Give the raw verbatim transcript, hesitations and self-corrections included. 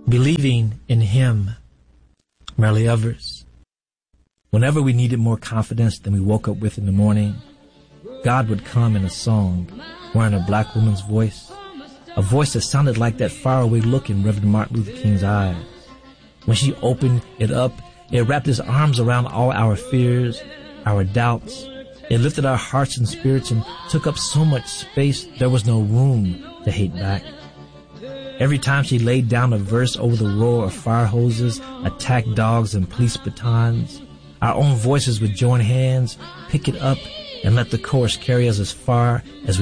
Believing in Him. Rarely Evers. Whenever we needed more confidence than we woke up with in the morning, God would come in a song, wearing a black woman's voice, a voice that sounded like that faraway look in Reverend Martin Luther King's eyes. When she opened it up, it wrapped His arms around all our fears, our doubts. It lifted our hearts and spirits and took up so much space there was no room to hate back. Every time she laid down a verse over the roar of fire hoses, attack dogs, and police batons, our own voices would join hands, pick it up, and let the chorus carry us as far as we